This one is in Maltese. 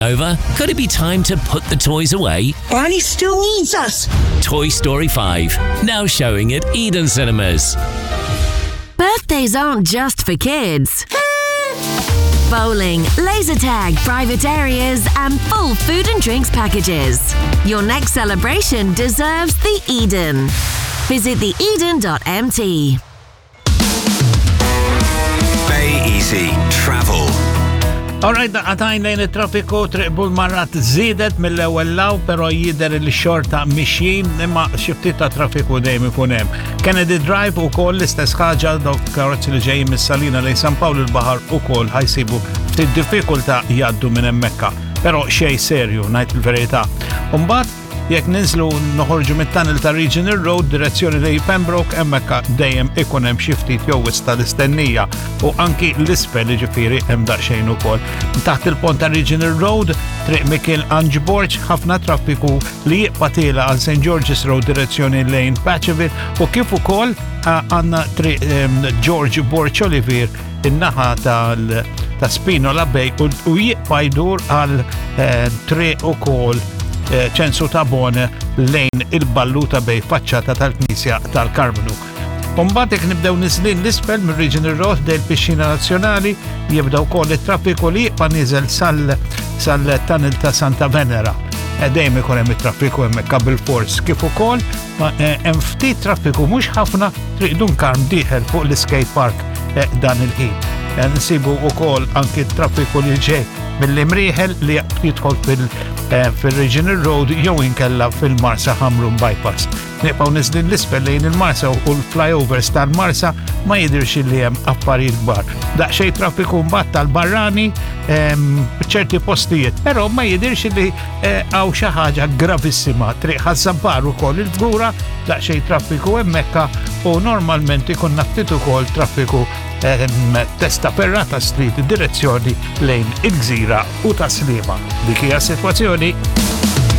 Over, could it be time to put the toys away? Barney still needs us. Toy Story 5, now showing at Eden Cinemas. Birthdays aren't just for kids. Bowling, laser tag, private areas, and full food and drinks packages. Your next celebration deserves the Eden. Visit theeden.mt. Bay Easy Travel. Alright, għatajn lejn il-traffiku triq Bull-Marrat zidet mill-ewwel law, pero jidher li xorta mixjin imma xi ftit ta' traffiku dejjem ikun hemm. Kennedy Drive ukoll l-istess ħaġa dawk karozzi li ġejjin mis-Salina lejn San Pawl il-Baħar ukoll ħajsibu ftit diffikultà jgħaddu minn hemmhekk. Però xejn serju ngħid il-verità. Imbagħad jekk ninżlu noħorġu mit-tunnel ta' Regional Road direzzjoni lejn Pembroke hemmhekk dejjem ikun hemm xi ftit jew wisq l-istennija u anki l-isfel ġifieri hemm daqsxejn ukoll. Taħt il-pont ta' Regional Road triq Michael Angeborg ħafna traffiku li jibqatila għal St. George's Road direzzjoni lejn Patcheville u kif ukoll għandna triq George Borch Olivier in-naħa ta' Spinola Bay u jibqa' jdur għal triq ukoll ċensu ta' Bone lejn il-Balluta Bay faċċata tal-Knisja tal-Karmenu. Umbatek nibdew niżlin l-isfel minn Regional Road del Pixxina Nazzjonali jibdew wkoll it-traffiku li jibqa' niżel sal-tunnel ta' Santa Venera. Dejjem ikun hemm it-traffiku hemmhekk bil-fors kif ukoll hemm ftit traffiku mhux ħafna triq Dunkarm dieħel fuq l-skate park dan il-ħin. Nsibu wkoll anki t-traffiku li ġej mill-imrieħel li jidħol fil-Regional Road jew inkella fil-Marsa Hamrun Bypass. Nibqgħu niżlin l-isfel lejn il-Marsa u l-flyovers tal-Marsa ma jidhirx li hemm affarijiet kbar. Daqsxejn traffiku mbagħad tal-barrani b'ċerti postijiet, però ma jidhirx li hawn xi ħaġa gravissima. Triq ħażabbar ukoll il-Fgura daqsxejn traffiku hemmhekk u normalment ikun ftit ukoll traffiku testa Ferrata Street direzzjoni lejn il-Gżira u ta' Sliema. Dik hija s-sitwazzjoni.